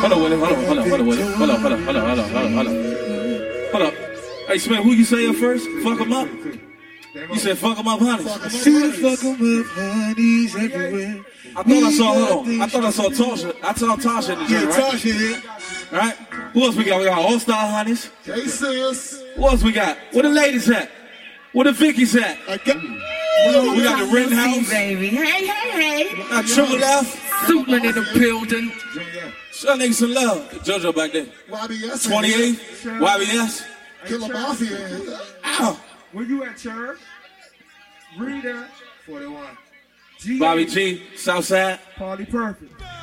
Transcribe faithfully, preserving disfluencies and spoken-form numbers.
Hold on, Willie. Hold on, hold on, hold on, Willie. Hold on, hold on, hold on, hold on, hold on, hold on. Hold up. Hey, Smith, who you saying first? Fuck them up? You said fuck them up, honeys. I see the fuck them up, honeys everywhere. I thought I saw, hold on. I thought I saw Tasha. I saw Tasha in the joint, right? Yeah, Tasha here. Right? Who else we got? We got All-Star Honeys. Hey, sis. Who else we got? Where the ladies at? Where the Vickies at? I got, we got the Rittenhouse. Baby. Hey, hey, hey. Got Triple F. Superman in the building. Show niggas some love. JoJo back there. Y B S. twenty-eight. Y B S. Killer Mafia. Ow. Where you at, Church? Rita. forty-one. Bobby G. Southside. Party Perfect.